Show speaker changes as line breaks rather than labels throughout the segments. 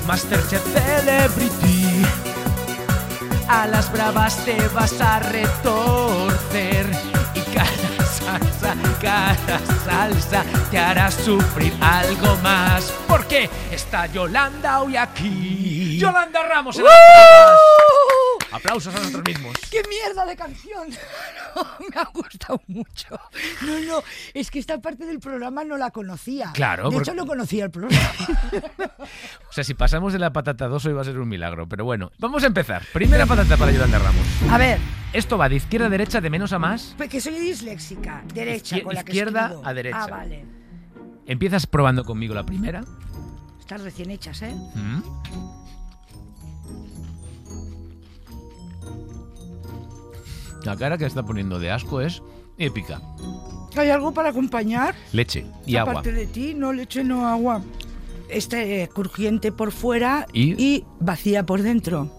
Masterchef Celebrity. A las bravas te vas a retorcer y cada salsa te hará sufrir algo más. Porque está Yolanda hoy aquí. Yolanda Ramos en las bravas. Aplausos a nosotros mismos.
¡Qué mierda de canción! No, me ha gustado mucho. No, es que esta parte del programa no la conocía.
Claro.
De hecho, no conocía el programa.
O sea, si pasamos de la patata 2 hoy va a ser un milagro. Pero bueno, vamos a empezar. Primera patata para Yolanda Ramos.
A ver.
Esto va de izquierda a derecha, de menos a más.
Pues que soy disléxica. Derecha, con la que
izquierda
escribo.
a derecha.
Ah, vale.
Empiezas probando conmigo la primera.
Están recién hechas, ¿eh?
La cara que está poniendo de asco es épica.
¿Hay algo para acompañar?
Leche y agua.
Aparte de ti, no leche, no agua. Crujiente por fuera y vacía por dentro.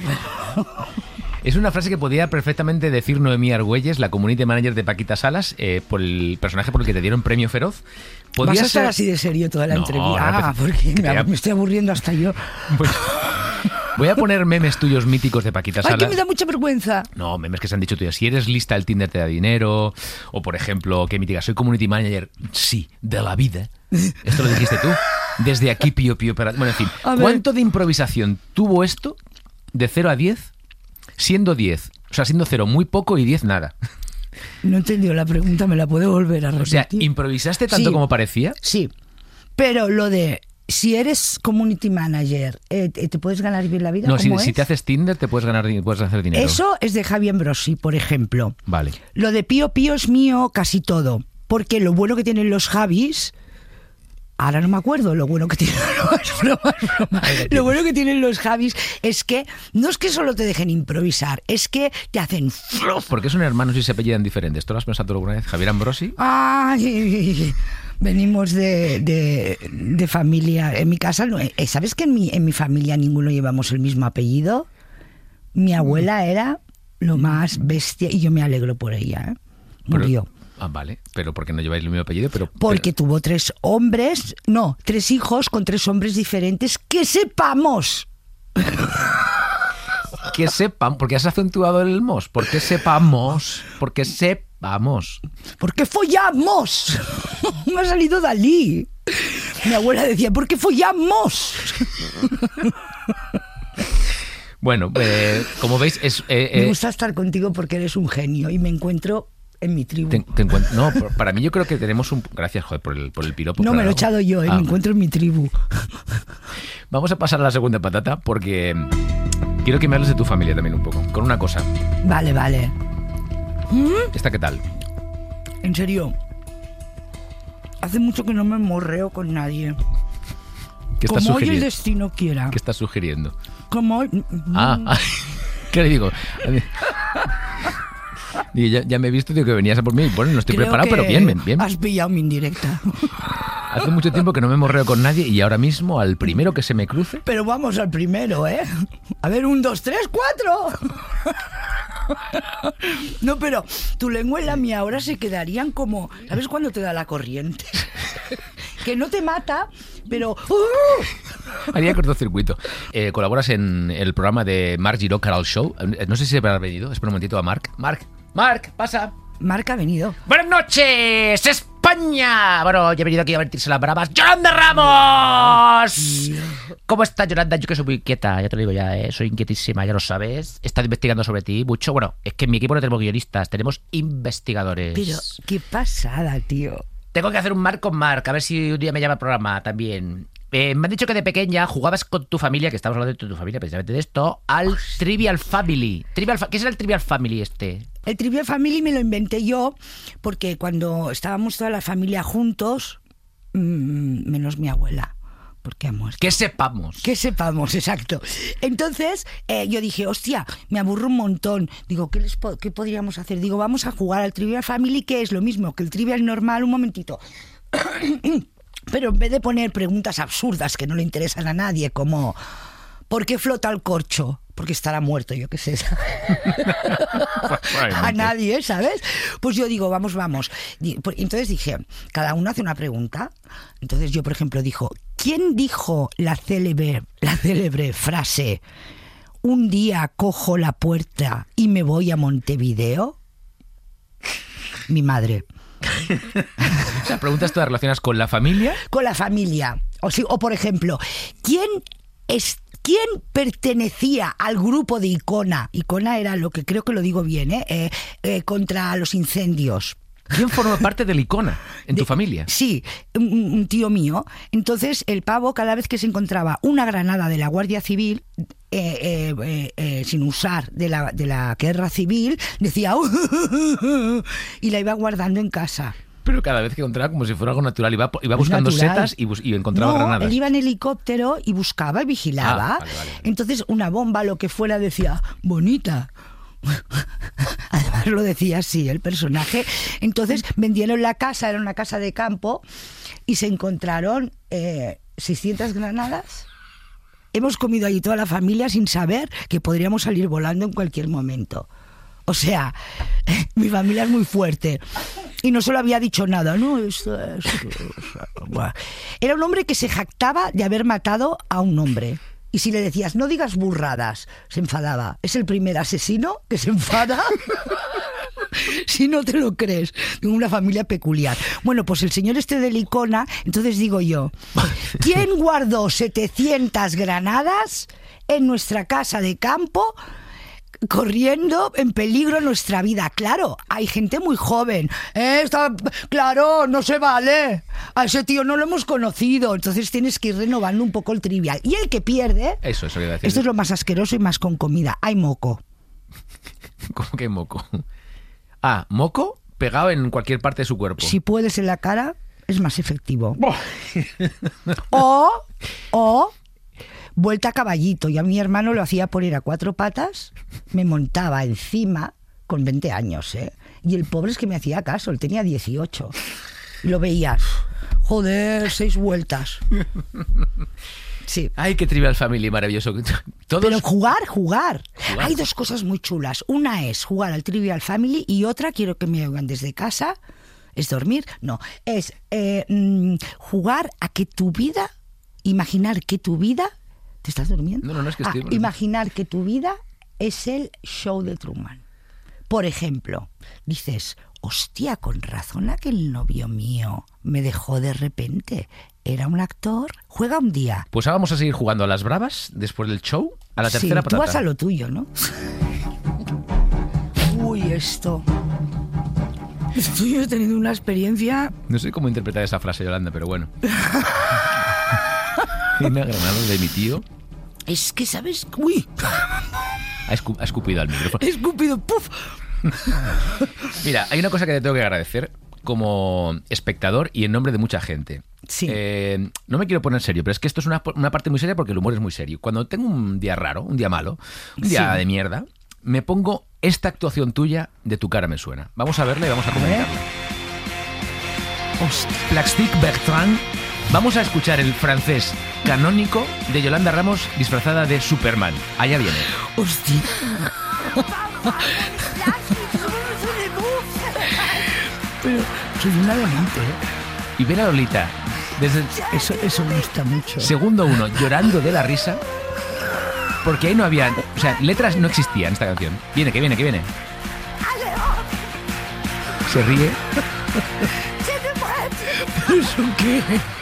Es una frase que podía perfectamente decir Noemí Argüelles, la community manager de Paquita Salas, por el personaje por el que te dieron premio Feroz.
¿Vas a estar así de serio toda la entrevista? Porque me estoy aburriendo hasta yo.
Voy a poner memes tuyos míticos de Paquita Salas.
¡Ay, que me da mucha vergüenza!
No, memes que se han dicho tuyos. Si eres lista, el Tinder te da dinero. O, por ejemplo, que mítica, soy community manager, sí, de la vida. Esto lo dijiste tú. Desde aquí, pío. Bueno, en fin. ¿Cuánto de improvisación tuvo esto de 0 a 10? Siendo 10. O sea, siendo 0 muy poco y 10 nada.
No he entendido la pregunta, ¿me la puedo volver a repetir?
O sea, ¿improvisaste tanto como parecía?
Sí, pero lo de... Si eres community manager, ¿te puedes ganar bien la vida?
No, si te haces Tinder te puedes hacer dinero.
Eso es de Javi Ambrosi, por ejemplo.
Vale.
Lo de Pío es mío casi todo. Porque lo bueno que tienen los Javis... Ahora no me acuerdo lo bueno que tienen Lo bueno que tienen los Javis es que no es que solo te dejen improvisar, es que te hacen...
¿Por qué son hermanos y se apellidan diferentes? ¿Tú lo has pensado alguna vez? ¿Javier Ambrosi?
Ay... Venimos de familia. En mi casa, ¿sabes que en mi familia ninguno llevamos el mismo apellido? Mi abuela era lo más bestia y yo me alegro por ella, ¿eh? Murió.
Vale, pero ¿por qué no lleváis el mismo apellido?
Porque tuvo 3 hijos con 3 hombres diferentes. ¡Que sepamos!
Que sepan, porque has acentuado el mos. Porque sepamos. Porque sepamos.
Porque follamos. Me ha salido Dalí. Mi abuela decía, ¿por qué follamos?
Bueno, como veis
me gusta estar contigo porque eres un genio y me encuentro en mi tribu.
No, para mí yo creo que tenemos un... Gracias, joder, por el piropo.
No, me lo he echado yo, me encuentro en mi tribu.
Vamos a pasar a la segunda patata porque quiero que me hables de tu familia también un poco, con una cosa.
Vale.
¿Esta qué tal?
En serio, hace mucho que no me morreo con nadie.
¿Qué estás
como
sugiriendo?
Hoy el destino quiera.
¿Qué estás sugiriendo?
Como hoy...
¿Qué le digo? Ya me he visto, digo, que venías a por mí. Bueno, no estoy preparado, pero bien.
Has pillado mi indirecta.
Hace mucho tiempo que no me morreo con nadie y ahora mismo al primero que se me cruce...
Pero vamos al primero, ¿eh? A ver, 1, 2, 3, 4. No, pero tu lengua y la mía ahora se quedarían como... ¿Sabes cuando te da la corriente? Que no te mata, pero...
Haría cortocircuito. Colaboras en el programa de Marc Giró Caral Show. No sé si se habrá venido. Espera un momentito a Marc. Marc, pasa.
Marc ha venido.
¡Buenas noches, España! Bueno, yo he venido aquí a vertirse las bravas. ¡Yolanda Ramos! ¿Cómo estás, Yolanda? Yo que soy muy inquieta, ya te lo digo ya, soy inquietísima, ya lo sabes. He estado investigando sobre ti mucho. Bueno, es que en mi equipo no tenemos guionistas, tenemos investigadores.
Pero, qué pasada, tío.
Tengo que hacer un Marc con Marc, a ver si un día me llama al programa también. Me han dicho que de pequeña jugabas con tu familia, que estamos hablando de tu familia, precisamente de esto, al Trivial Family. ¿Qué es el Trivial Family este?
El Trivial Family me lo inventé yo porque cuando estábamos toda la familia juntos, menos mi abuela, porque ha muerto.
Que sepamos,
exacto. Entonces yo dije, hostia, me aburro un montón. Digo, ¿qué podríamos hacer? Digo, vamos a jugar al Trivial Family, que es lo mismo que el Trivial normal. Un momentito. Pero en vez de poner preguntas absurdas que no le interesan a nadie, como ¿Por qué flota el corcho? Porque estará muerto, yo qué sé. A nadie, ¿sabes? Pues yo digo, vamos. Entonces dije, cada uno hace una pregunta. Entonces yo, por ejemplo, dijo, ¿quién dijo la célebre frase, un día cojo la puerta y me voy a Montevideo? Mi madre.
O sea, preguntas todas relacionadas con la familia.
Con la familia. O por ejemplo, ¿quién pertenecía al grupo de Icona? Icona era lo que creo que lo digo bien, contra los incendios.
¿Quién forma parte del Icona en tu familia?
Sí, un tío mío. Entonces el pavo, cada vez que se encontraba una granada de la Guardia Civil, sin usar de la guerra civil, decía y la iba guardando en casa.
Pero cada vez que encontraba, como si fuera algo natural, iba buscando setas y encontraba granadas.
Él iba en helicóptero y buscaba y vigilaba. Vale. Entonces una bomba, lo que fuera, decía, bonita. Además lo decía así el personaje. Entonces vendieron la casa, era una casa de campo, y se encontraron 600 granadas. Hemos comido allí toda la familia sin saber que podríamos salir volando en cualquier momento. O sea, mi familia es muy fuerte. Y no se lo había dicho nada, ¿no? Era un hombre que se jactaba de haber matado a un hombre. Y si le decías, no digas burradas, se enfadaba. Es el primer asesino que se enfada si no te lo crees. Tengo una familia peculiar. Bueno, pues el señor este de Icona, entonces digo yo, ¿quién guardó 700 granadas en nuestra casa de campo, corriendo en peligro nuestra vida? Claro, hay gente muy joven. Claro, no se vale. A ese tío no lo hemos conocido. Entonces tienes que ir renovando un poco el trivial. Y el que pierde...
Eso iba a decir.
Esto es lo más asqueroso y más con comida. Hay moco.
¿Cómo que moco? Moco pegado en cualquier parte de su cuerpo.
Si puedes en la cara, es más efectivo. O vuelta a caballito. Yo a mi hermano lo hacía por ir a 4 patas, me montaba encima con 20 años, y el pobre es que me hacía caso, él tenía 18. Y lo veías, joder, 6 vueltas. Sí.
Ay, qué Trivial Family, maravilloso. ¿Todos?
Pero jugar. Hay 2 cosas muy chulas. Una es jugar al Trivial Family y otra, quiero que me oigan desde casa, es dormir. No, es jugar a que tu vida, imaginar que tu vida... ¿Te estás durmiendo?
No, es que estoy...
Imaginar que tu vida es el show de Truman. Por ejemplo, dices, hostia, con razón aquel novio mío me dejó de repente. Era un actor. Juega un día.
Pues ahora vamos a seguir jugando a las bravas después del show, a la tercera patata.
Tú vas a lo tuyo, ¿no? Uy, esto... Estoy teniendo una experiencia...
No sé cómo interpretar esa frase, Yolanda, pero bueno. Una granada de mi tío.
Es que, ¿sabes? ¡Uy!
Ha escupido al micrófono.
He escupido, ¡puf!
Mira, hay una cosa que te tengo que agradecer como espectador y en nombre de mucha gente.
Sí.
No me quiero poner serio, pero es que esto es una parte muy seria porque el humor es muy serio. Cuando tengo un día raro, un día malo, un día de mierda, me pongo esta actuación tuya de Tu cara me suena. Vamos a verla y vamos a comentarla. Plastic Bertrand. Vamos a escuchar el francés canónico de Yolanda Ramos disfrazada de Superman. Allá viene.
Hostia. Pero soy una demente,
Y ver a Lolita desde
eso me gusta mucho.
segundo 1 llorando de la risa porque ahí no había, o sea, letras no existían en esta canción. Viene, que viene. Se ríe.
¿Pero eso qué?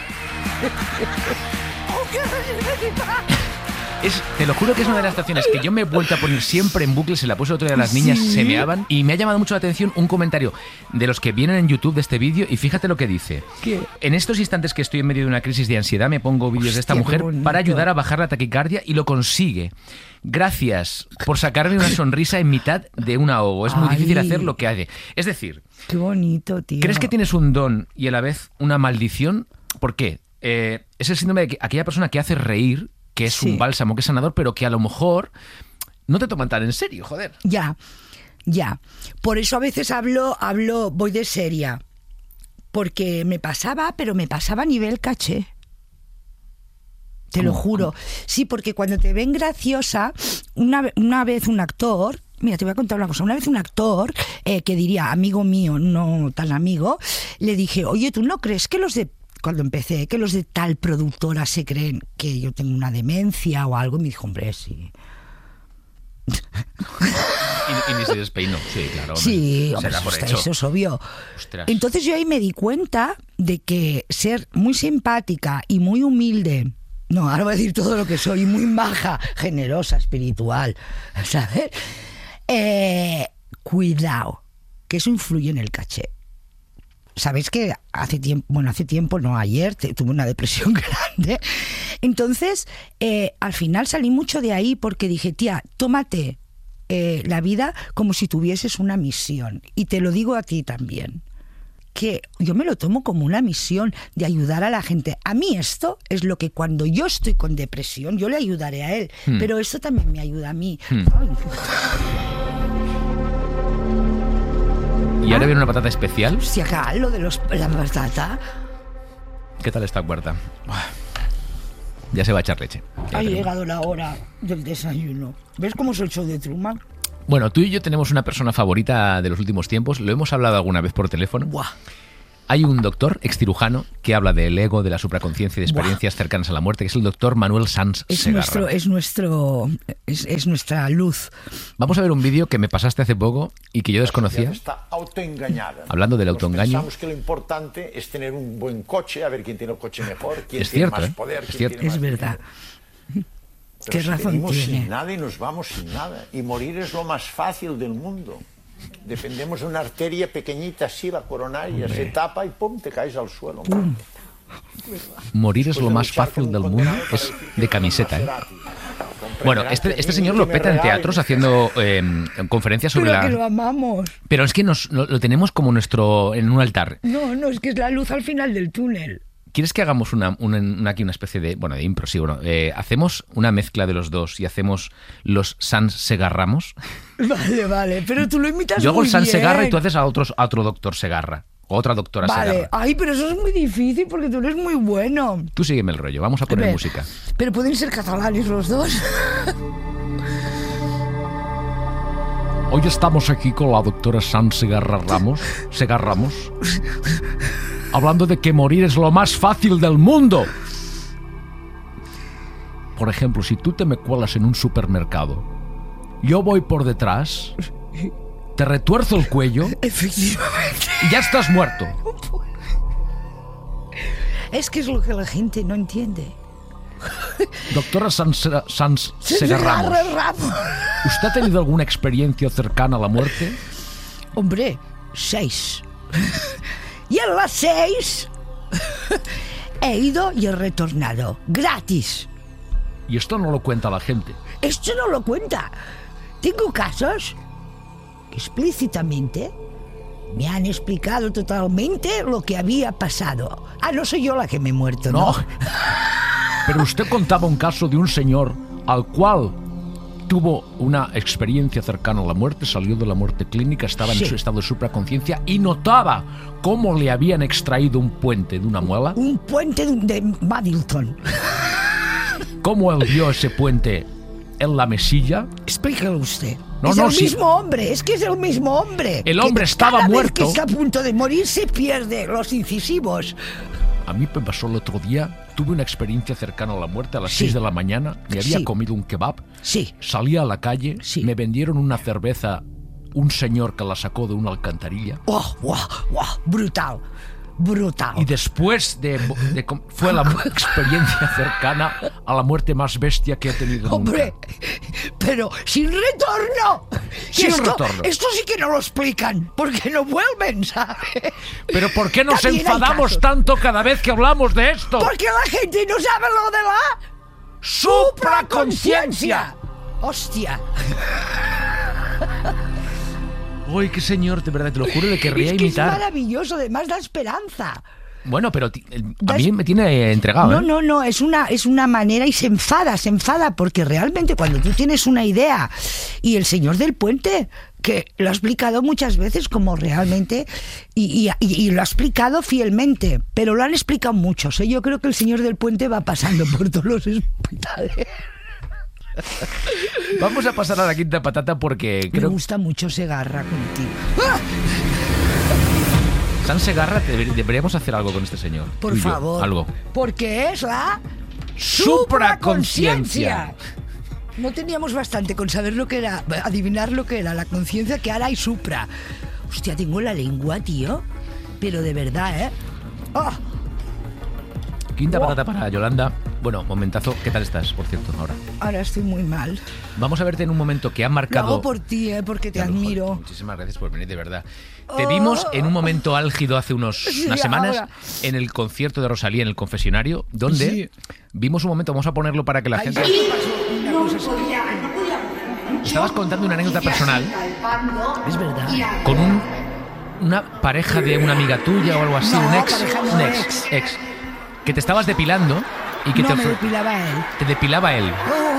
Te lo juro que es una de las canciones que yo me he vuelto a poner siempre en bucle. Se la puse otro día a las niñas, se meaban. Y me ha llamado mucho la atención un comentario de los que vienen en YouTube de este vídeo. Y fíjate lo que dice.
¿Qué?
En estos instantes que estoy en medio de una crisis de ansiedad, me pongo vídeos de esta mujer para ayudar a bajar la taquicardia y lo consigue. Gracias por sacarme una sonrisa en mitad de un ahogo. Es muy difícil hacer lo que hace. Es decir,
qué bonito, tío.
¿Crees que tienes un don y a la vez una maldición? ¿Por qué? Es el síndrome de aquella persona que hace reír, que es un bálsamo, que es sanador, pero que a lo mejor no te toman tan en serio, joder.
Ya. Por eso a veces voy de seria. Porque me pasaba, pero me pasaba a nivel caché. te lo juro. Sí, porque cuando te ven graciosa, una vez un actor... Mira, te voy a contar una cosa. Una vez un actor, que diría amigo mío, no tan amigo, le dije, oye, ¿tú no crees que cuando empecé, que los de tal productora se creen que yo tengo una demencia o algo? Y me dijo, hombre, sí.
Y ni se despeinó. Sí, claro.
Sí, hombre,
será por hecho.
Eso es obvio.
Ostras.
Entonces yo ahí me di cuenta de que ser muy simpática y muy humilde, no, ahora voy a decir todo lo que soy, muy maja, generosa, espiritual, ¿sabes? Cuidado, que eso influye en el caché. Sabéis que hace tiempo, no ayer, tuve una depresión grande. Entonces, al final salí mucho de ahí porque dije, tía, tómate la vida como si tuvieses una misión. Y te lo digo a ti también, que yo me lo tomo como una misión de ayudar a la gente. A mí esto es lo que cuando yo estoy con depresión, yo le ayudaré a él, pero esto también me ayuda a mí. Ay.
¿Y ahora viene una patata especial?
Hostia, acá, lo de la patata.
¿Qué tal esta cuarta? Ya se va a echar leche.
Ha llegado la hora del desayuno. ¿Ves cómo es el show de Truman?
Bueno, tú y yo tenemos una persona favorita de los últimos tiempos. Lo hemos hablado alguna vez por teléfono.
Buah.
Hay un doctor excirujano que habla del ego, de la supraconciencia y de experiencias cercanas a la muerte, que es el doctor Manuel Sanz Segarra.
Es nuestra luz.
Vamos a ver un vídeo que me pasaste hace poco y que yo desconocía.
Está autoengañada.
Hablando del autoengaño.
Pensamos que lo importante es tener un buen coche, a ver quién tiene el coche mejor, quién
es
tiene
cierto,
más poder,
es
quién
cierto.
tiene más
Es verdad.
dinero.
¿Qué
Pero
razón
venimos
tiene?
sin nada y nos vamos sin nada. Y morir es lo más fácil del mundo. Dependemos de una arteria pequeñita así, la coronaria, se tapa y pum, te caes al suelo.
Morir es lo más fácil del mundo. Es de camiseta, ¿eh? Bueno, este señor lo peta en teatros haciendo conferencias sobre
Pero que lo amamos.
Pero es que lo tenemos como en un altar.
No, es que es la luz al final del túnel.
¿Quieres que hagamos aquí una especie de impro? Sí, bueno, hacemos una mezcla de los dos y hacemos los Sanz Segarramos.
Vale, pero tú lo imitas
Yo hago
muy
el Sanz
bien.
Segarra y tú haces a otro doctor Segarra. O otra doctora Segarra.
Ay, pero eso es muy difícil porque tú eres muy bueno.
Tú sígueme el rollo, vamos a poner música.
Pero pueden ser catalanes los dos.
Hoy estamos aquí con la doctora Sanz Segarramos, hablando de que morir es lo más fácil del mundo. Por ejemplo, si tú te me cuelas en un supermercado, yo voy por detrás, te retuerzo el cuello
Efectivamente.
y ya estás muerto.
Es que es lo que la gente no entiende.
Doctora Sanz Segarramos, ¿usted ha tenido alguna experiencia cercana a la muerte?
Hombre, 6. Y en las 6 he ido y he retornado. Gratis.
Y esto no lo cuenta la gente.
Esto no lo cuenta. Tengo casos que explícitamente me han explicado totalmente lo que había pasado. No soy yo la que me he muerto, ¿no?
Pero usted contaba un caso de un señor al cual tuvo una experiencia cercana a la muerte, salió de la muerte clínica, estaba en su estado de supraconciencia y notaba cómo le habían extraído un puente de una muela.
Un puente de Maddilton.
¿Cómo él vio ese puente en la mesilla?
Explíquelo usted.
No,
es
no,
el
sí.
mismo hombre, es que es el mismo hombre.
El hombre
que
estaba
cada
muerto.
Vez que está a punto de morir se pierde los incisivos.
A mí me pasó el otro día, tuve una experiencia cercana a la muerte a las 6 de la mañana, me había comido un kebab, salí a la calle, me vendieron una cerveza, un señor que la sacó de una alcantarilla.
Brutal.
Y después fue la experiencia cercana a la muerte más bestia que he tenido
Hombre,
nunca.
pero sin retorno.
Sin retorno.
Esto sí que no lo explican, porque no vuelven, ¿sabes?
Pero ¿por qué nos
También hay
enfadamos
casos.
tanto cada vez que hablamos de esto?
Porque la gente no sabe lo de la supraconciencia. Hostia.
Uy, qué señor, de verdad, te lo juro, le querría
Es que
imitar.
es maravilloso, además da esperanza.
Bueno, pero a mí me tiene entregado.
No, es una manera y se enfada porque realmente cuando tú tienes una idea y el señor del puente, que lo ha explicado muchas veces como realmente y lo ha explicado fielmente, pero lo han explicado muchos, ¿eh? Yo creo que el señor del puente va pasando por todos los hospitales.
Vamos a pasar a la quinta patata porque
Me gusta mucho Segarra contigo. ¡Ah!
San Segarra, deberíamos hacer algo con este señor.
Por favor.
Algo.
Porque es la
supraconsciencia.
No teníamos bastante con saber lo que era, adivinar lo que era la conciencia, que ahora hay supra. Hostia, tengo la lengua, tío. Pero de verdad, ¿eh? ¡Oh!
Quinta patata para Yolanda. Bueno, momentazo. ¿Qué tal estás, por cierto, ahora?
Ahora estoy muy mal.
Vamos a verte en un momento que ha marcado...
Lo hago por ti, porque te admiro.
Joder, muchísimas gracias por venir, de verdad. Te vimos en un momento álgido hace unas semanas
ahora.
en el concierto de Rosalía en el confesionario, donde vimos un momento, vamos a ponerlo para que la gente... Estabas contando una anécdota personal.
Es verdad.
Con una pareja de una amiga tuya o algo así,
No,
un ex,
pareja no,
un ex, que te estabas depilando y que
No, me depilaba él.
te depilaba él.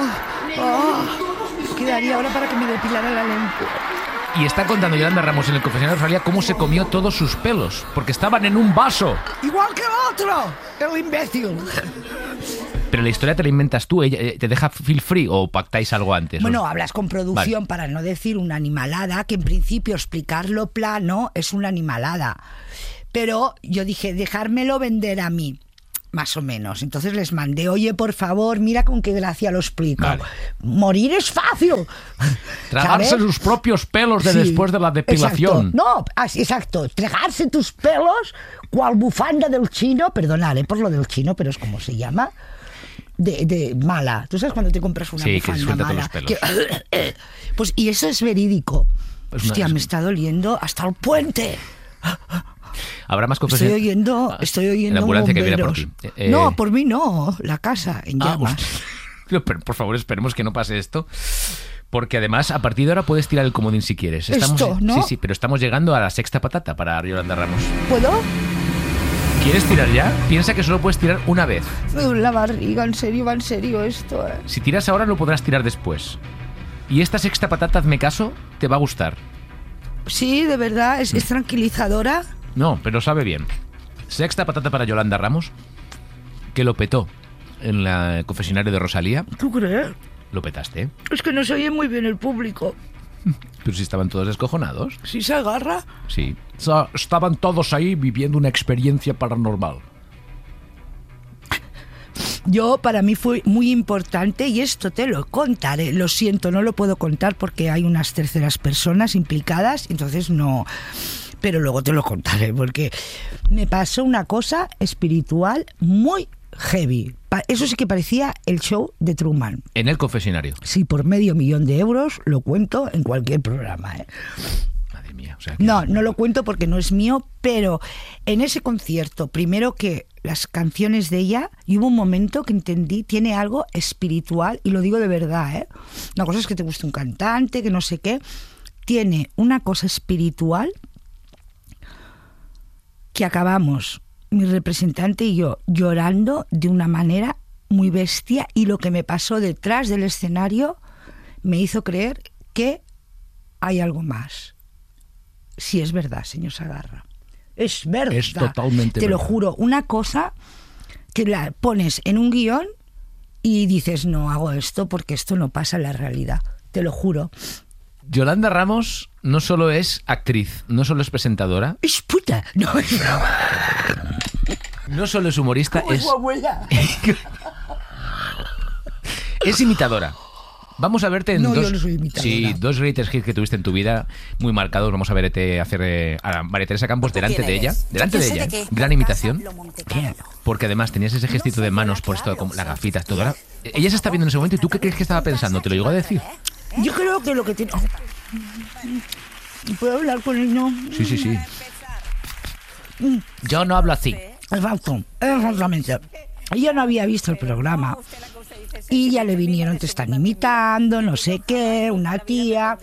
¿Qué daría ahora para que me depilara la lengua?
Y está contando Yolanda Ramos en el confesionario de Rosalía cómo se comió todos sus pelos, porque estaban en un vaso.
Igual que el otro, el imbécil.
Pero la historia te la inventas tú, ella te deja feel free o pactáis algo antes.
Bueno, hablas con producción,
Vale.
para no decir una animalada, que en principio explicarlo plano es una animalada. Pero yo dije, dejármelo vender a mí. Más o menos. Entonces les mandé, oye, por favor, mira con qué gracia lo explico.
Vale.
Morir es fácil.
Tragarse
¿sabes?
sus propios pelos de
Sí,
después de la depilación.
Exacto. No, exacto. Tragarse tus pelos, cual bufanda del chino, perdonad por lo del chino, pero es como se llama, de mala. ¿Tú sabes cuando te compras una
Sí, que
bufanda
suelta todos
mala?
los pelos.
Pues, y eso es verídico.
Pues
Hostia, me está doliendo hasta el puente.
Habrá más
Estoy
confesiones.
oyendo
La ambulancia que viene por
bomberos.
ti.
No, por mí no. La casa en llamas.
Pero, por favor, esperemos que no pase esto. Porque además, a partir de ahora puedes tirar el comodín si quieres.
Esto, ¿no?
Sí, pero estamos llegando a la sexta patata para Yolanda Ramos.
¿Puedo?
¿Quieres tirar ya? Piensa que solo puedes tirar una vez.
Me duele la barriga, en serio, va en serio esto.
Si tiras ahora, no podrás tirar después. Y esta sexta patata, hazme caso, te va a gustar.
Sí, de verdad, es tranquilizadora.
No, pero sabe bien. Sexta patata para Yolanda Ramos, que lo petó en el confesionario de Rosalía.
¿Tú crees?
Lo petaste, ¿eh?
Es que no se oye muy bien el público.
Pero si estaban todos descojonados.
Si se agarra.
Sí. Estaban todos ahí viviendo una experiencia paranormal.
Yo, para mí fue muy importante, y esto te lo contaré. Lo siento, no lo puedo contar porque hay unas terceras personas implicadas, entonces no. Pero luego te lo contaré porque me pasó una cosa espiritual muy heavy. Eso sí que parecía el show de Truman.
En el confesionario.
Sí, por $500,000 de euros lo cuento en cualquier programa, ¿eh?
Madre mía. O sea, que...
No lo cuento porque no es mío, pero en ese concierto, primero que las canciones de ella, y hubo un momento que entendí, tiene algo espiritual, y lo digo de verdad, ¿eh? Una cosa es que te guste un cantante, que no sé qué, tiene una cosa espiritual que acabamos, mi representante y yo, llorando de una manera muy bestia, y lo que me pasó detrás del escenario me hizo creer que hay algo más. Sí, es verdad, señor Segarra. Es verdad.
Es totalmente
Te lo
verdad.
juro. Una cosa que la pones en un guión y dices, no hago esto porque esto no pasa en la realidad. Te lo juro.
Yolanda Ramos no solo es actriz, no solo es presentadora,
Es puta. No, es broma.
no solo es humorista,
¿Cómo es su abuela?
es imitadora. Vamos a verte en
No,
dos,
yo no soy imitadora.
sí, dos greatest hits que tuviste en tu vida muy marcados. Vamos a verte hacer a María Teresa Campos delante de ella. Delante de ella, ¿eh? Gran imitación. Porque además tenías ese gestito de manos por esto, con las gafitas, todo. Ahora, ella se está viendo en ese momento y ¿tú qué crees que estaba pensando? ¿Te lo llegó a decir?
Yo creo que lo que tiene... ¿Puedo hablar con él? No.
Sí. Yo no hablo así.
Exacto, exactamente. Ella no había visto el programa y ya le vinieron, te están imitando, no sé qué, una tía.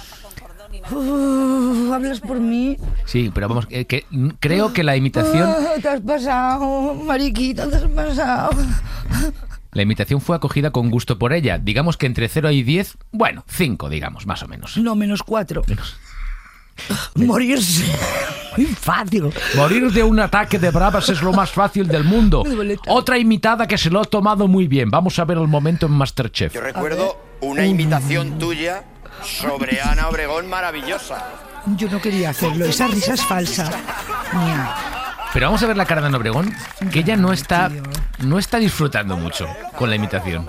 ¿Hablas por mí?
Sí, pero vamos, que creo que la imitación...
Te has pasado, mariquita, te has pasado.
La imitación fue acogida con gusto por ella. Digamos que entre 0 y 10, bueno, 5, digamos, más o menos.
No, menos 4. Morirse. Muy fácil.
Morir de un ataque de bravas es lo más fácil del mundo. Otra imitada que se lo ha tomado muy bien. Vamos a ver el momento en Masterchef.
Yo recuerdo una imitación tuya sobre Ana Obregón maravillosa.
Yo no quería hacerlo. Esa risa es falsa. Mía.
Pero vamos a ver la cara de Ana Obregón, que ella no está disfrutando mucho con la imitación.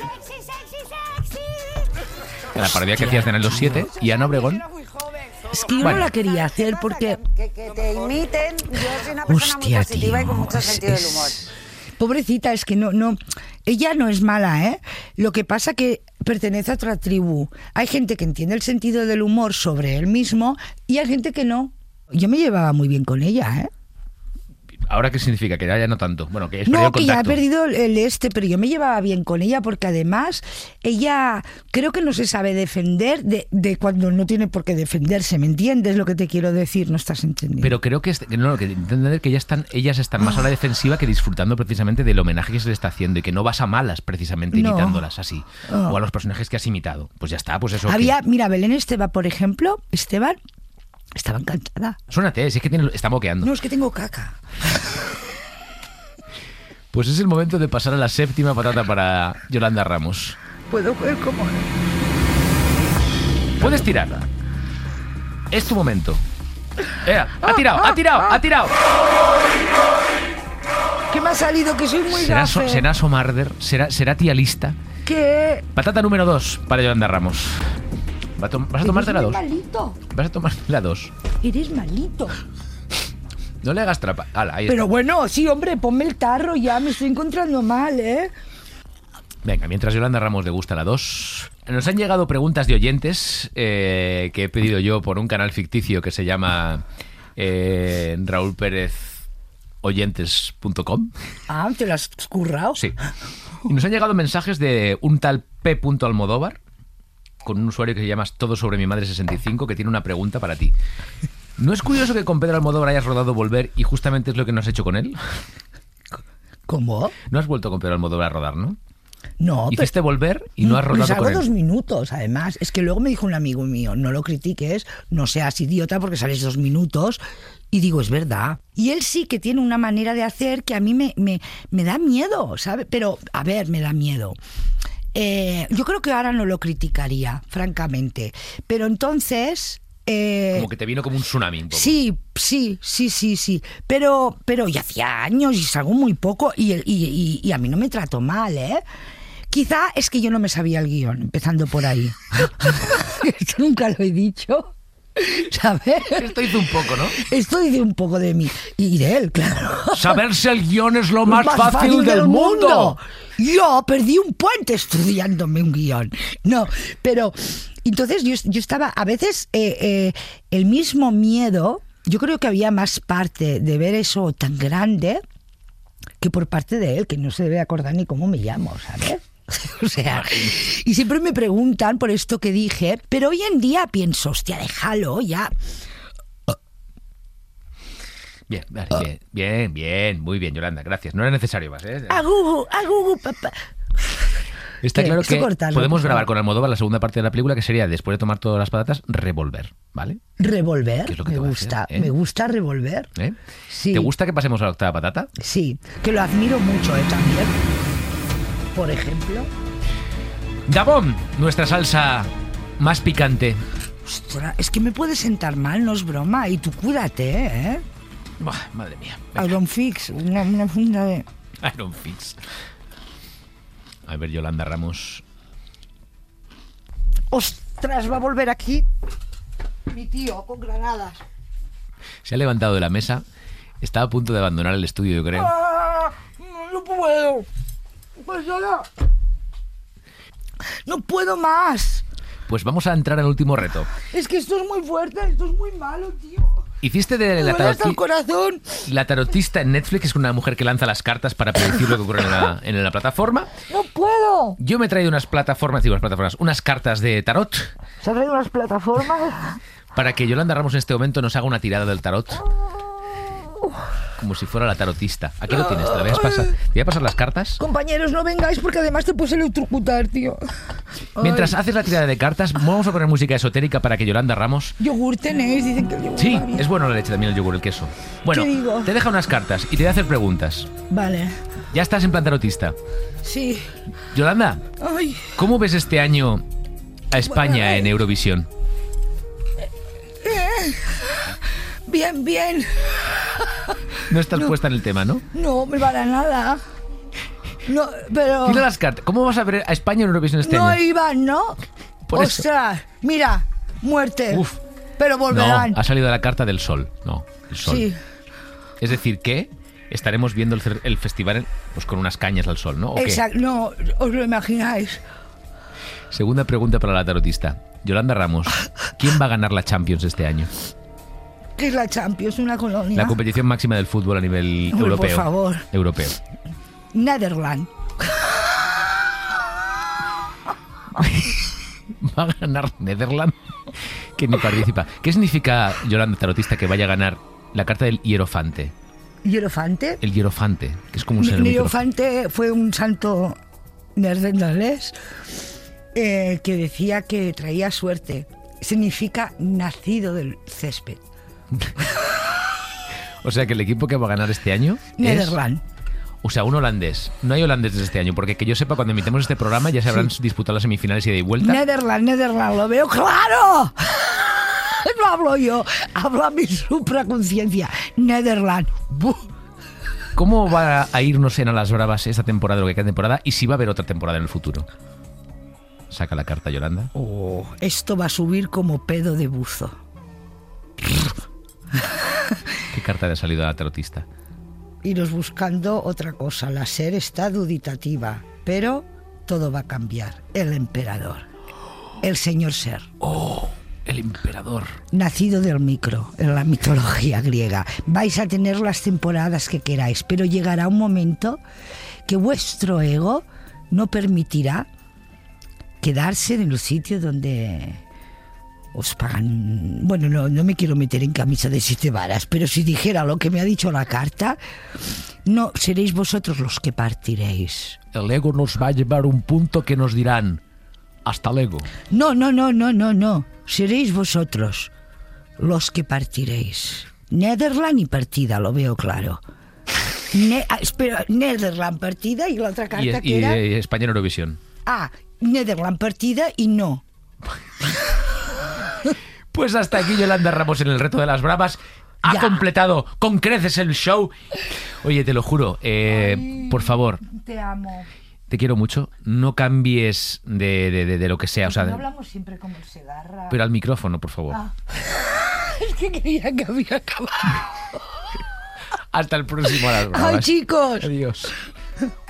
La parodia que hacías de Ana los 7 y Ana Obregón.
Es que yo no la quería hacer porque...
Que te imiten. Yo soy una persona muy positiva y con mucho sentido del humor.
Pobrecita, es que no... Ella no es mala, ¿eh? Lo que pasa que pertenece a otra tribu. Hay gente que entiende el sentido del humor sobre él mismo y hay gente que no. Yo me llevaba muy bien con ella, ¿eh?
¿Ahora qué significa? Que ya no tanto. Bueno, que es
no, que ya he perdido pero yo me llevaba bien con ella porque además ella creo que no se sabe defender de cuando no tiene por qué defenderse, ¿me entiendes lo que te quiero decir? No estás entendiendo.
Pero creo que entender que ellas están más a la defensiva que disfrutando precisamente del homenaje que se le está haciendo y que no vas a malas precisamente imitándolas así. O a los personajes que has imitado. Pues ya está, pues eso.
Mira, Belén Esteban, por ejemplo, estaba encantada.
Suénate, si es que está moqueando.
No, es que tengo caca.
Pues es el momento de pasar a la séptima patata para Yolanda Ramos.
¿Puedo ver cómo?
Puedes tirarla. Es tu momento. ¡Ha tirado!
¿Qué me ha salido? Que soy muy gafe.
¿Será Somarder? ¿Será tía lista?
¿Qué?
Patata número 2 para Yolanda Ramos. ¿Vas a tomarte la 2?
Malito.
Vas a tomar la 2.
Eres malito.
No le hagas trapa. Ahí
Pero
está.
bueno, sí, hombre, ponme el tarro ya, me estoy encontrando mal, ¿eh?
Venga, mientras Yolanda Ramos le gusta la 2. Nos han llegado preguntas de oyentes que he pedido yo por un canal ficticio que se llama Raúl Pérez oyentes.com.
Ah, ¿te lo has currado?
Sí. Y nos han llegado mensajes de un tal P. Almodóvar, con un usuario que se llama Todo sobre mi madre 65, que tiene una pregunta para ti. ¿No es curioso que con Pedro Almodóvar hayas rodado Volver y justamente es lo que no has hecho con él?
¿Cómo?
No has vuelto con Pedro Almodóvar a rodar, ¿no?
No,
hiciste Volver y no has rodado
salgo
con él.
2 minutos, además. Es que luego me dijo un amigo mío, no lo critiques, no seas idiota porque sales 2 minutos. Y digo, es verdad. Y él sí que tiene una manera de hacer que a mí me da miedo, ¿sabes? Pero, a ver, me da miedo. Yo creo que ahora no lo criticaría, francamente. Pero entonces...
como que te vino como un tsunami un poco.
Sí. Pero ya hacía años y salgo muy poco y a mí no me trató mal, ¿eh? Quizá es que yo no me sabía el guión, empezando por ahí. Esto nunca lo he dicho, ¿sabes?
Esto hizo un poco, ¿no?
Esto dice un poco de mí y de él, claro.
Saberse el guión es lo más fácil del mundo.
Yo perdí un puente estudiándome un guión. No, pero... Entonces yo estaba, a veces el mismo miedo, yo creo que había más parte de ver eso tan grande que por parte de él, que no se debe acordar ni cómo me llamo, ¿sabes? O sea, y siempre me preguntan por esto que dije, pero hoy en día pienso, hostia, déjalo ya.
Bien, vale, bien, muy bien, Yolanda, gracias. No era necesario más, ¿eh?
Agugu, papá.
Está claro que
cortarlo,
podemos grabar con Almodóvar la segunda parte de la película, que sería, después de tomar todas las patatas, Revolver, ¿vale?
Revolver,
¿Qué es lo que
me
te va a
gusta,
hacer,
me gusta Revolver.
¿Eh?
Sí.
¿Te gusta que pasemos a la octava patata?
Sí, que lo admiro mucho, también. Por ejemplo.
Gabón, nuestra salsa más picante.
Ostras, es que me puede sentar mal, no es broma. Y tú cuídate, ¿eh?
Buah, madre mía. Venga.
Iron Fix, una funda de...
Iron Fix. A ver, Yolanda Ramos.
¡Ostras! Va a volver aquí mi tío con granadas.
Se ha levantado de la mesa. Está a punto de abandonar el estudio, yo creo.
¡Ah! No puedo. Pues ya no puedo más.
Pues vamos a entrar al último reto.
Es que esto es muy fuerte, esto es muy malo, tío.
Hiciste de
Me duele hasta el corazón.
La tarotista en Netflix, es una mujer que lanza las cartas para predecir lo que ocurre en la plataforma.
No puedo.
Yo me he traído unas cartas de tarot.
¿Se ha traído unas plataformas?
Para que Yolanda Ramos en este momento nos haga una tirada del tarot. como si fuera la tarotista. Aquí lo tienes, ¿te voy a pasar las cartas?
Compañeros, no vengáis porque además te puedes electrocutar, tío.
Mientras haces la tirada de cartas, vamos a poner música esotérica para que Yolanda Ramos...
Yogur tenéis, dicen que el yogur
Sí,
va bien.
es bueno la leche también, el yogur, el queso. Bueno,
¿Qué digo?
te deja unas cartas y te voy a hacer preguntas.
Vale,
Ya estás en plan tarotista.
sí.
Yolanda,
Ay,
¿cómo ves este año a España en Eurovisión?
bien, bien.
No estás puesta en el tema, ¿no?
No, me para nada. No, pero...
Tira las cartas. ¿Cómo vas a ver a España en Eurovisión este
No
año?
iban, ¿no?
Por eso.
Ostras, mira, muerte.
Uf.
Pero volverán.
No, ha salido la carta del sol. No, el sol.
Sí,
Es decir, que estaremos viendo el festival pues con unas cañas al sol, ¿no? ¿O qué?
exacto. No, os lo imagináis.
Segunda pregunta para la tarotista. Yolanda Ramos, ¿quién va a ganar la Champions este año?
¿Qué es la Champions? Una colonia.
La competición máxima del fútbol a nivel
Hombre,
europeo.
por favor.
Europeo.
Netherlands.
Va a ganar Netherlands, que ni participa. ¿Qué significa, Yolanda tarotista, que vaya a ganar la carta del hierofante?
¿Hierofante?
El hierofante, que es como un ser muy
Hierofante fue un santo neerlandés que decía que traía suerte. Significa nacido del césped.
O sea que el equipo que va a ganar este año es...
Netherlands.
O sea, un holandés. No hay holandeses este año, porque que yo sepa, cuando emitemos este programa ya se habrán disputado las semifinales ida y vuelta.
Netherlands, lo veo claro. No hablo yo, habla mi supraconciencia. Netherlands. Buh.
¿Cómo va a irnos en a las bravas esta temporada, lo que queda de temporada, y si va a haber otra temporada en el futuro? Saca la carta, Yolanda.
Oh, esto va a subir como pedo de buzo.
¿Qué carta le ha salido a la tarotista?
Iros buscando otra cosa. La SER está duditativa, pero todo va a cambiar. El emperador, el señor SER.
¡Oh! El emperador.
Nacido del micro, en la mitología griega. Vais a tener las temporadas que queráis, pero llegará un momento que vuestro ego no permitirá quedarse en el sitio donde os pagan... Bueno, no me quiero meter en camisa de 7 varas, pero si dijera lo que me ha dicho la carta, no, seréis vosotros los que partiréis.
El ego nos va a llevar a un punto que nos dirán... Hasta luego.
No. Seréis vosotros los que partiréis. Netherlands y partida, lo veo claro. Espera, Netherlands partida y la otra carta que era...
España en Eurovisión.
Netherlands partida y no.
Pues hasta aquí Yolanda Ramos en el reto de las bravas. Ha completado con creces el show. Oye, te lo juro, por favor.
Te amo.
Te quiero mucho. No cambies de lo que sea. O sea,
No hablamos siempre como el Segarra.
pero al micrófono, por favor.
Es que creía que había acabado.
Hasta el próximo a las bravas.
¡Ay, chicos!
Adiós.